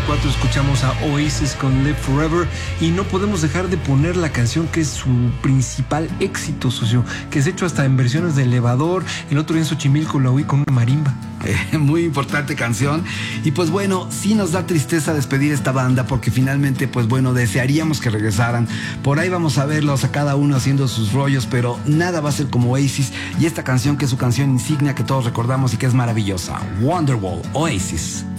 94 escuchamos a Oasis con Live Forever y no podemos dejar de poner la canción que es su principal éxito, socio, que se ha hecho hasta en versiones de elevador. El otro día en Xochimilco la oí con una marimba. Muy importante canción. Y pues bueno, sí nos da tristeza despedir esta banda porque finalmente, pues bueno, desearíamos que regresaran. Por ahí vamos a verlos a cada uno haciendo sus rollos, pero nada va a ser como Oasis y esta canción que es su canción insignia que todos recordamos y que es maravillosa. Wonderwall, Oasis.